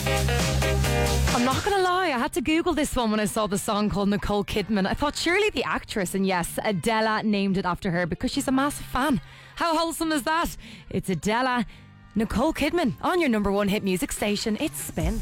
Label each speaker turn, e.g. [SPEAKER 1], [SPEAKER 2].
[SPEAKER 1] I'm not going to lie, I had to Google this one when I saw the song called Nicole Kidman. I thought surely the actress, and yes, Adela named it after her because she's a massive fan. How wholesome is that? It's Adela, Nicole Kidman on your number one hit music station. It's Spin.